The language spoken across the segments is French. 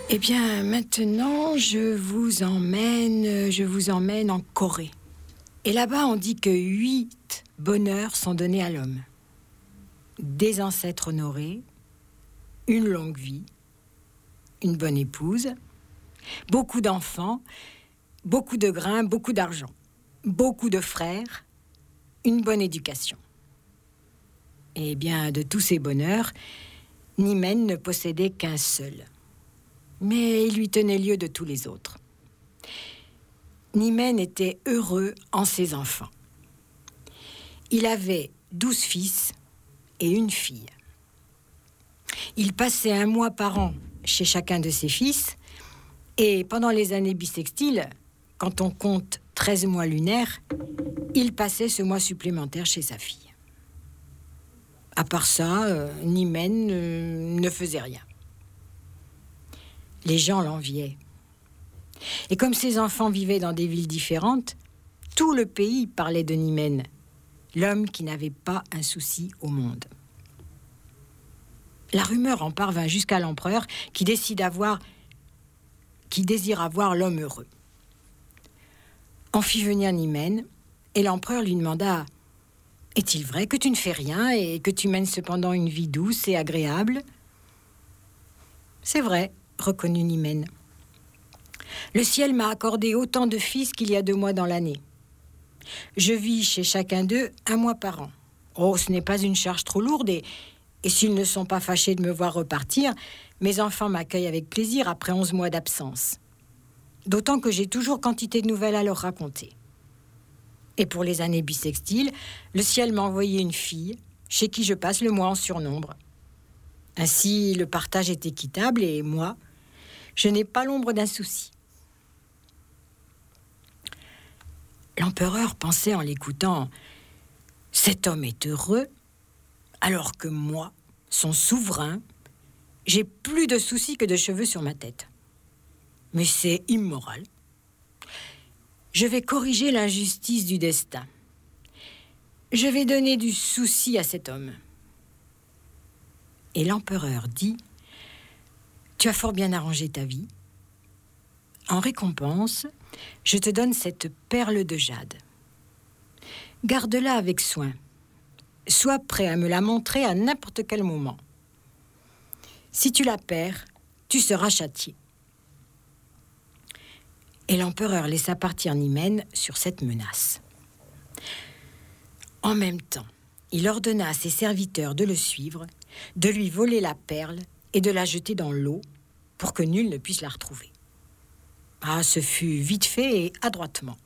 Eh bien, maintenant, je vous emmène en Corée. Et là-bas, on dit que 8 bonheurs sont donnés à l'homme. Des ancêtres honorés, une longue vie, une bonne épouse, beaucoup d'enfants, beaucoup de grains, beaucoup d'argent, beaucoup de frères, une bonne éducation. Eh bien, de tous ces bonheurs, Nimen ne possédait qu'un seul. Mais il lui tenait lieu de tous les autres. Nimen était heureux en ses enfants. Il avait 12 fils et une fille. Il passait 1 mois par an chez chacun de ses fils, et pendant les années bissextiles, quand on compte 13 mois lunaires, il passait ce mois supplémentaire chez sa fille. À part ça, Nimen ne faisait rien. Les gens l'enviaient. Et comme ses enfants vivaient dans des villes différentes, tout le pays parlait de Nimen, l'homme qui n'avait pas un souci au monde. La rumeur en parvint jusqu'à l'empereur qui désira voir l'homme heureux. On fit venir Nimen et l'empereur lui demanda « Est-il vrai que tu ne fais rien et que tu mènes cependant une vie douce et agréable ?» « C'est vrai, » reconnut Nimen. « Le ciel m'a accordé autant de fils qu'il y a 2 mois dans l'année. Je vis chez chacun d'eux 1 mois par an. Oh, ce n'est pas une charge trop lourde et s'ils ne sont pas fâchés de me voir repartir, mes enfants m'accueillent avec plaisir après 11 mois d'absence. D'autant que j'ai toujours quantité de nouvelles à leur raconter. Et pour les années bissextiles, le ciel m'a envoyé une fille chez qui je passe le mois en surnombre. Ainsi, le partage est équitable et moi, je n'ai pas l'ombre d'un souci. » L'empereur pensait en l'écoutant « Cet homme est heureux, alors que moi, son souverain, j'ai plus de soucis que de cheveux sur ma tête. Mais c'est immoral. Je vais corriger l'injustice du destin. Je vais donner du souci à cet homme. » Et l'empereur dit « Tu as fort bien arrangé ta vie. En récompense, je te donne cette perle de jade. Garde-la avec soin. Sois prêt à me la montrer à n'importe quel moment. Si tu la perds, tu seras châtié. » Et l'empereur laissa partir Nimen sur cette menace. En même temps, il ordonna à ses serviteurs de le suivre, de lui voler la perle et de la jeter dans l'eau pour que nul ne puisse la retrouver. Ah, ce fut vite fait et adroitement.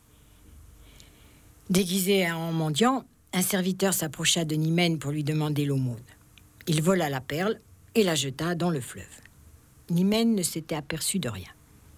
Déguisé en mendiant, un serviteur s'approcha de Nimen pour lui demander l'aumône. Il vola la perle et la jeta dans le fleuve. Nimen ne s'était aperçu de rien.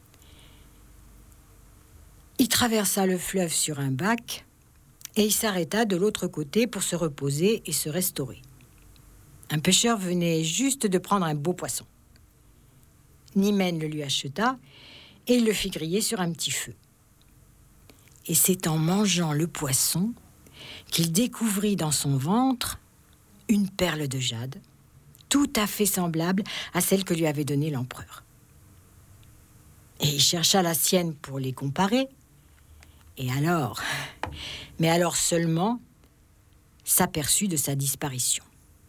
Il traversa le fleuve sur un bac et il s'arrêta de l'autre côté pour se reposer et se restaurer. Un pêcheur venait juste de prendre un beau poisson. Nimen le lui acheta et il le fit griller sur un petit feu. Et c'est en mangeant le poisson qu'il découvrit dans son ventre une perle de jade, tout à fait semblable à celle que lui avait donnée l'empereur. Et il chercha la sienne pour les comparer, et alors seulement, s'aperçut de sa disparition.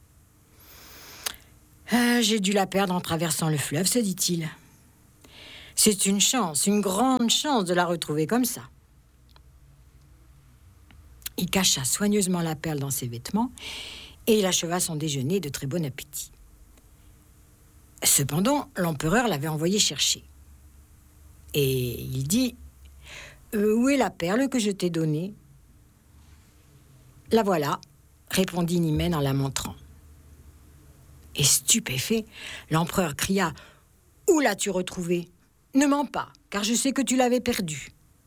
« J'ai dû la perdre en traversant le fleuve, se dit-il. C'est une chance, une grande chance de la retrouver comme ça. » Il cacha soigneusement la perle dans ses vêtements et il acheva son déjeuner de très bon appétit. Cependant, l'empereur l'avait envoyé chercher. Et il dit « Où est la perle que je t'ai donnée ?»« La voilà, » répondit Nimen en la montrant. Et stupéfait, l'empereur cria « Où l'as-tu retrouvée ? Ne mens pas, car je sais que tu l'avais perdue. »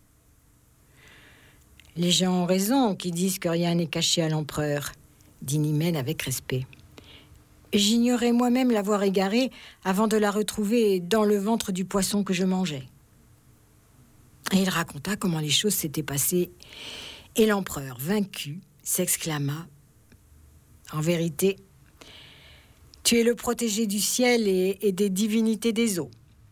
« Les gens ont raison qui disent que rien n'est caché à l'empereur, » dit Nimen avec respect. « J'ignorais moi-même l'avoir égarée avant de la retrouver dans le ventre du poisson que je mangeais. » Et il raconta comment les choses s'étaient passées. Et l'empereur, vaincu, s'exclama « En vérité, tu es le protégé du ciel et des divinités des eaux.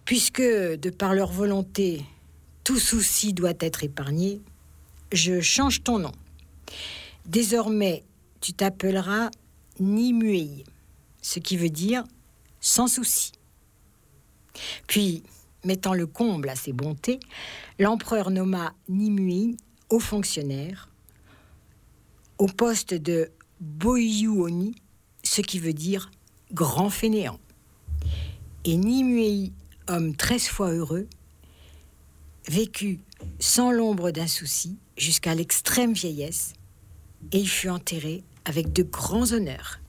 Puisque, de par leur volonté, tout souci doit être épargné, je change ton nom. Désormais, tu t'appelleras Nimue, ce qui veut dire sans souci. Puis, mettant le comble à ses bontés, l'empereur nomma Nimue haut fonctionnaire au poste de Boyuoni, ce qui veut dire grand fainéant. Et Nimue, homme 13 fois heureux, vécut sans l'ombre d'un souci jusqu'à l'extrême vieillesse, et il fut enterré avec de grands honneurs.